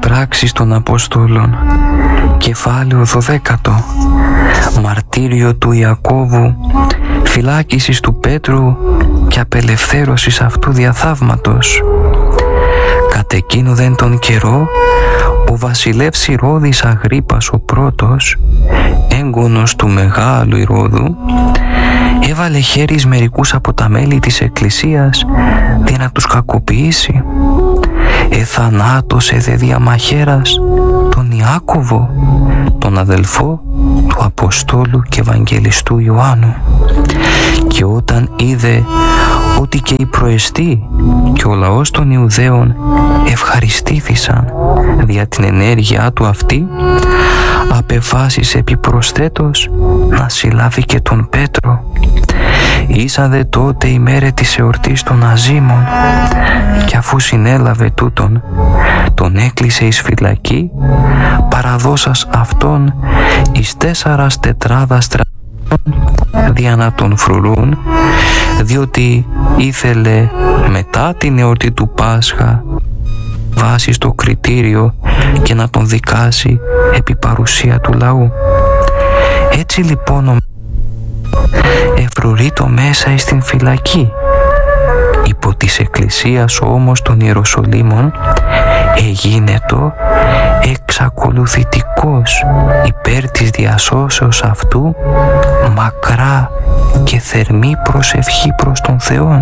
Πράξεις των Αποστόλων, κεφάλαιο 12. Μαρτύριο του Ιακώβου, φυλάκισης του Πέτρου και απελευθέρωσης αυτού δια θαύματος. Κατ' εκείνο δεν τον καιρό, ο βασιλεύς Ηρώδης Αγρίππας ο πρώτος, έγκονος του μεγάλου Ηρώδου, έβαλε χέρι μερικούς από τα μέλη της Εκκλησίας για να τους κακοποιήσει. Εθανάτωσε δε διαμαχαίρας τον Ιάκωβο, τον αδελφό του Αποστόλου και Ευαγγελιστού Ιωάννου. Και όταν είδε ότι και οι προεστοί και ο λαός των Ιουδαίων ευχαριστήθησαν δια την ενέργειά του αυτή, απεφάσισε επιπροσθέτως να συλλάβει και τον Πέτρο. Ήσαν δε τότε η μέρα της εορτής των Αζήμων, και αφού συνέλαβε τούτον, τον έκλεισε εις φυλακή, παραδώσας αυτόν εις 4 τετράδας δια να τον φρουρούν, διότι ήθελε μετά την εορτή του Πάσχα βάσει στο κριτήριο και να τον δικάσει επί παρουσία του λαού. Έτσι λοιπόν εφρουρείτο μέσα εις την φυλακή. Υπό της Εκκλησίας όμως των Ιεροσολύμων εγίνετο εξακολουθητικός υπέρ της διασώσεως αυτού μακρά και θερμή προσευχή προς τον Θεόν.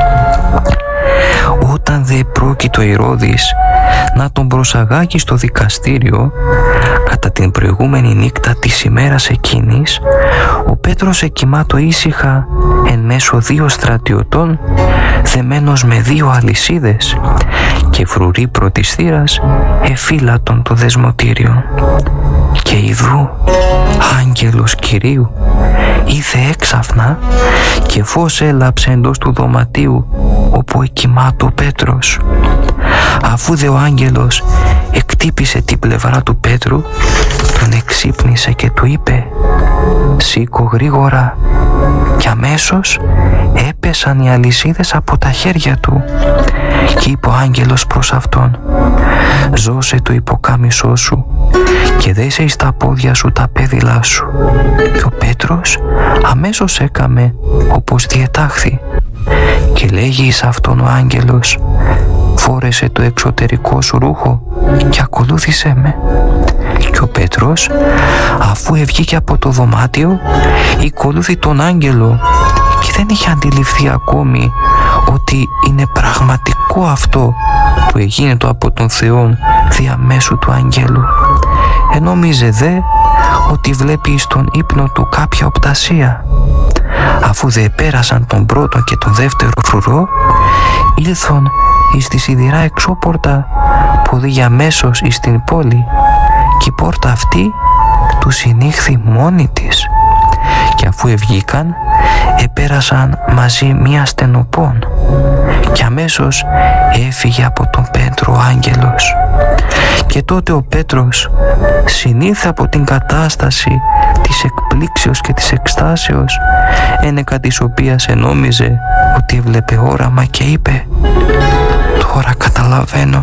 Όταν δε πρόκειτο Ηρώδης να τον προσαγάγει στο δικαστήριο, κατά την προηγούμενη νύχτα της ημέρας εκείνης, ο Πέτρος εκοιμάτω ήσυχα εν μέσω 2 στρατιωτών, δεμένος με 2 αλυσίδες, και φρουρή πρώτης θύρας εφύλατον το δεσμοτήριο. Και ιδού άγγελος Κυρίου ήθε έξαφνα και φως έλαψε εντός του δωματίου όπου εκοιμάτω ο Πέτρος. Αφού δε ο άγγελος εκτύπησε την πλευρά του Πέτρου, τον εξύπνησε και του είπε «Σήκω γρήγορα», και αμέσως έπεσαν οι αλυσίδες από τα χέρια του. Και είπε ο άγγελος προς αυτόν «Ζώσε το υποκάμισό σου και δέσε εις τα πόδια σου τα πέδιλά σου». Και ο Πέτρος αμέσως έκαμε όπως διετάχθη. Και λέγει εις αυτόν ο άγγελος «Φόρεσε το εξωτερικό σου ρούχο και ακολούθησέ με». Και ο Πέτρος, αφού ευγήκε από το δωμάτιο, ακολούθη τον άγγελο και δεν είχε αντιληφθεί ακόμη ότι είναι πραγματικό αυτό που εγίνετο από τον Θεόν διαμέσου του αγγέλου. Ενόμιζε δε ότι βλέπει στον ύπνο του κάποια οπτασία. Αφού δε πέρασαν τον πρώτο και τον δεύτερο φρουρό, ήλθον εις τη σιδηρά εξώπορτα που οδήγει αμέσως εις την πόλη, και η πόρτα αυτή του συνήχθη μόνη της. Και αφού ευγήκαν, επέρασαν μαζί μία στενοπών, και αμέσως έφυγε από τον Πέτρο ο άγγελος. Και τότε ο Πέτρος συνήλθε από την κατάσταση της εκπλήξεως και της εκστάσεως, ένεκα της οποίας ενόμιζε ότι έβλεπε όραμα, και είπε «Τώρα καταλαβαίνω.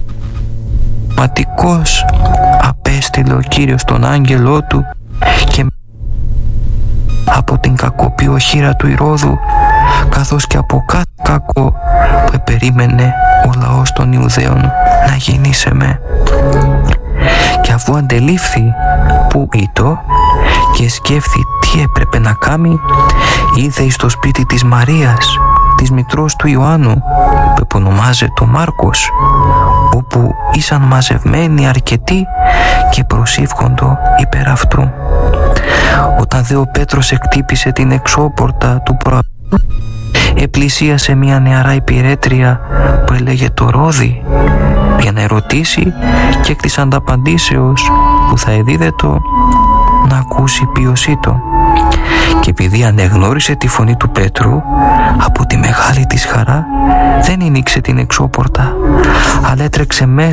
Ματικός απέστειλε ο Κύριος τον άγγελό του και από την κακοποιοχήρα του Ηρώδου, καθώς και από κάθε κακό που επερίμενε ο λαός των Ιουδαίων να γεννήσεμε». Και αφού αντελήφθη που ήτο και σκέφθη τι έπρεπε να κάνει, είδε εις το σπίτι της Μαρίας, της μητρός του Ιωάννου, που επωνομάζεται Μάρκος, όπου ήσαν μαζευμένοι αρκετοί και προσήφχοντο υπέρ αυτού. Όταν δε ο Πέτρος εκτύπησε την εξώπορτα του προαβού, επλησίασε μια νεαρά υπηρέτρια που έλεγε το Ρόδι, για να ερωτήσει, και εκ της ανταπαντήσεως που θα εδίδετο να ακούσει ποιοσίτο. Και επειδή ανεγνώρισε τη φωνή του Πέτρου, από τη μεγάλη της χαρά δεν άνοιξε την εξώπορτα, αλλά έτρεξε μέσα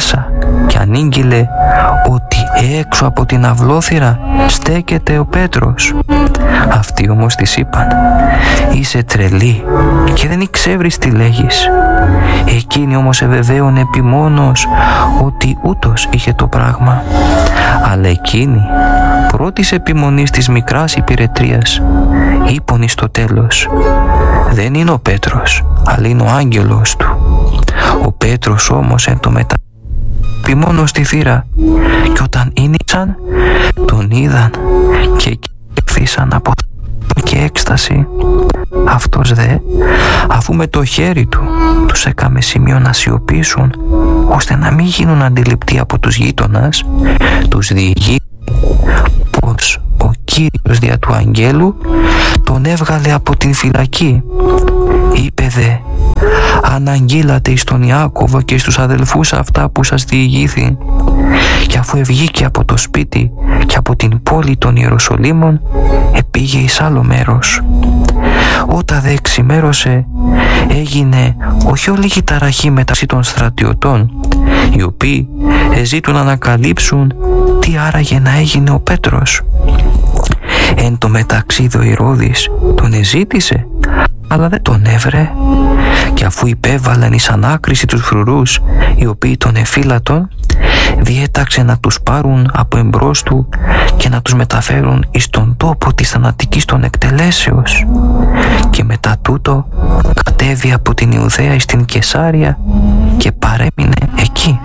και ανήγγειλε ότι έξω από την αυλόθυρα στέκεται ο Πέτρος. Αυτοί όμως της είπαν: «Είσαι τρελή και δεν ξέρεις τι λέγεις». Εκείνη όμως εβεβαίωνε επιμόνως ότι ούτως είχε το πράγμα. Αλλά εκείνη πρώτης επιμονής της μικράς υπηρετρίας είπονε στο τέλος: «Δεν είναι ο Πέτρος, αλλά είναι ο άγγελος του». Ο Πέτρος όμως εν τω μεταξύ επιμόνο στη θύρα, και όταν ίνιξαν τον είδαν και ευθύσαν από και έκσταση. Αυτός δε, αφού με το χέρι του τους έκαμε σημείο να σιωπήσουν, ώστε να μην γίνουν αντιληπτοί από τους γείτονας, τους διηγεί πως ο Κύριος δια του αγγέλου τον έβγαλε από την φυλακή. Είπε δε: «Αναγγείλατε εις τον Ιάκωβο και στους αδελφούς αυτά που σας διηγήθη». Και αφού ευγήκε από το σπίτι και από την πόλη των Ιεροσολύμων, επήγε εις άλλο μέρος. Όταν δε εξημέρωσε, έγινε όχι ολίγη ταραχή μεταξύ των στρατιωτών, οι οποίοι εζήτουν να ανακαλύψουν τι άραγε να έγινε ο Πέτρος. Εν τω μεταξύ ο Ηρώδης τον εζήτησε, αλλά δεν τον έβρε, και αφού υπέβαλαν εις ανάκριση τους φρουρούς, οι οποίοι τον εφύλατον, διέταξε να τους πάρουν από εμπρός του και να τους μεταφέρουν εις τον τόπο της θανατικής των εκτελέσεως. Και μετά τούτο κατέβη από την Ιουδαία εις την Κεσάρια και παρέμεινε εκεί.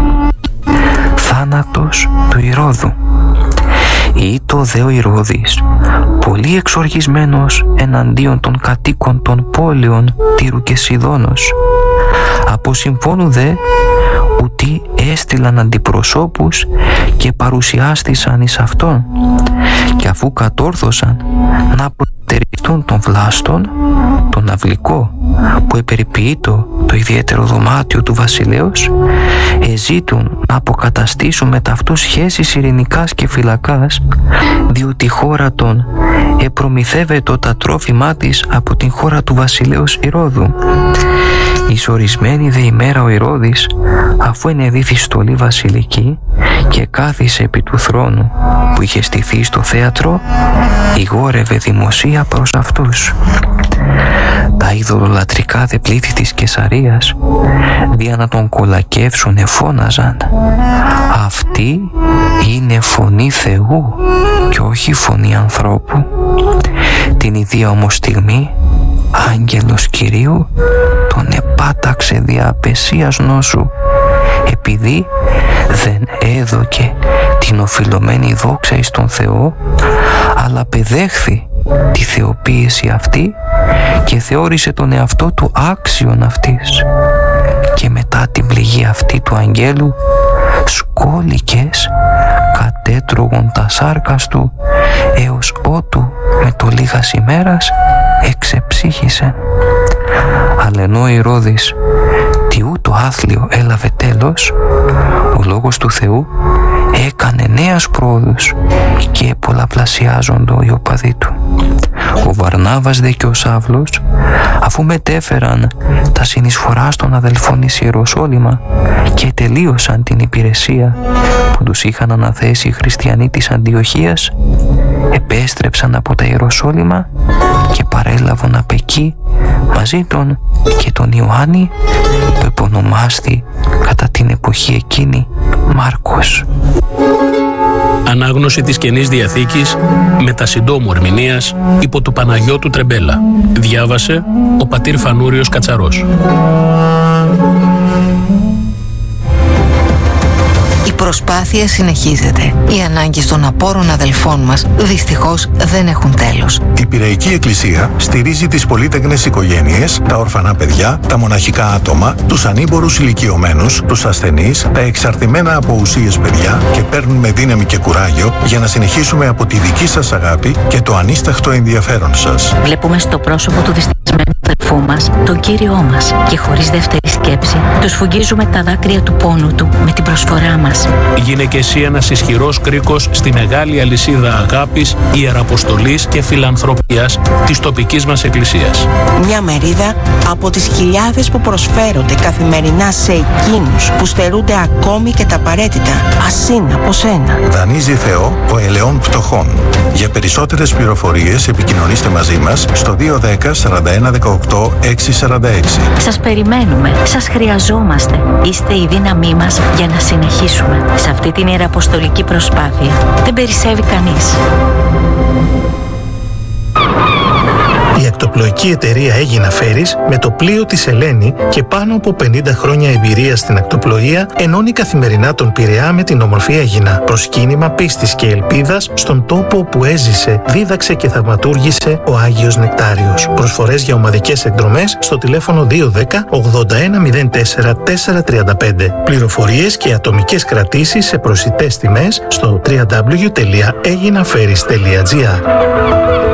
Θάνατος του Ηρώδου. Ήτο δε ο Ηρώδης, πολύ εξοργισμένος εναντίον των κατοίκων των πόλεων Τύρου και Σιδώνος. Από συμφώνου δε ούτι έστειλαν αντιπροσώπους και παρουσιάστησαν εις αυτόν, και αφού κατόρθωσαν να προτεριστούν τον Βλάστον, τον αυλικό που επεριποιείτο το ιδιαίτερο δωμάτιο του βασιλέως, εζήτουν να αποκαταστήσουν με ταυτούς σχέσεις ειρηνικάς και φυλακάς, διότι η χώρα των επρομηθεύεται τα τρόφιμά της από την χώρα του βασιλέως Ηρώδου. Εις ορισμένη δε ημέρα ο Ηρώδης, αφού ενεδίθη στολή βασιλική και κάθισε επί του θρόνου που είχε στηθεί στο θέατρο, ηγόρευε δημοσία προς αυτούς. Τα ειδωλολατρικά δε πλήθη της Κεσαρίας, δια να τον κολακεύσουν, εφώναζαν: «Αυτή είναι φωνή Θεού και όχι φωνή ανθρώπου». Την ιδία όμως στιγμή, άγγελος Κυρίου τον επάταξε δια απεσίας νόσου, επειδή δεν έδωκε την οφειλωμένη δόξα εις τον Θεό, αλλά παιδέχθη τη θεοποίηση αυτή και θεώρησε τον εαυτό του άξιον αυτής. Και μετά την πληγή αυτή του αγγέλου, σκόλικες κατέτρωγον τα σάρκας του, έως ότου με το λίγας ημέρας εξεψύχησε. Αλλά ενώ ο Ηρώδης τι ούτω άθλιο έλαβε τέλος, ο λόγος του Θεού έκανε νέας πρόοδους και πολλαπλασιάζοντο οι οπαδοί του. Ο Βαρνάβας δε και ο Σαύλος, αφού μετέφεραν τα συνεισφοράς των αδελφών εις Ιεροσόλυμα και τελείωσαν την υπηρεσία που τους είχαν αναθέσει οι χριστιανοί της Αντιοχίας, επέστρεψαν από τα Ιεροσόλυμα και παρέλαβαν απ' εκεί μαζί τον και τον Ιωάννη, που επωνομάστη κατά την εποχή εκείνη Μάρκος. Ανάγνωση της Καινής Διαθήκης με τα συντόμου ερμηνείας υπό του Παναγιώτου Τρεμπέλα. Διάβασε ο πατήρ Φανούριος Κατσαρός. Η προσπάθεια συνεχίζεται. Οι ανάγκες των απόρων αδελφών μας δυστυχώς δεν έχουν τέλος. Η Πειραϊκή Εκκλησία στηρίζει τις πολύτεκνες οικογένειες, τα ορφανά παιδιά, τα μοναχικά άτομα, τους ανήμπορους ηλικιωμένους, τους ασθενείς, τα εξαρτημένα από ουσίες παιδιά και παίρνουμε δύναμη και κουράγιο για να συνεχίσουμε από τη δική σας αγάπη και το ανίσταχτο ενδιαφέρον σας. Βλέπουμε στο πρόσωπο του δυστυχισμένου θυσιασμένου αδελφού μας, τον Κύριό μας, και χωρίς δεύτερη σκέψη του σφουγγίζουμε τα δάκρυα του πόνου του με την προσφορά μας. Γίνε και εσύ ένας ισχυρός κρίκος στη μεγάλη αλυσίδα αγάπης, ιεραποστολής και φιλανθρωπίας της τοπικής μας εκκλησίας. Μια μερίδα από τις χιλιάδες που προσφέρονται καθημερινά σε εκείνους που στερούνται ακόμη και τα απαραίτητα. Ας είναι από σένα. Δανείζει Θεό ο ελαιών πτωχών. Για περισσότερες πληροφορίες επικοινωνήστε μαζί μας στο 210 41 18 646. Σας περιμένουμε, σας χρειαζόμαστε. Είστε η δύναμή μας για να συνεχίσουμε. Σε αυτή την ιεραποστολική προσπάθεια δεν περισσεύει κανείς. Η ακτοπλοϊκή εταιρεία Aegina Ferries, με το πλοίο της Ελένη και πάνω από 50 χρόνια εμπειρία στην ακτοπλοεία, ενώνει καθημερινά τον Πειραιά με την όμορφη Αίγινα. Προσκύνημα πίστης και ελπίδας στον τόπο όπου έζησε, δίδαξε και θαυματούργησε ο Άγιος Νεκτάριος. Προσφορές για ομαδικές εκδρομές στο τηλέφωνο 210 81 04 435. Πληροφορίες και ατομικές κρατήσεις σε προσιτές τιμές στο www.aeginaferries.gr.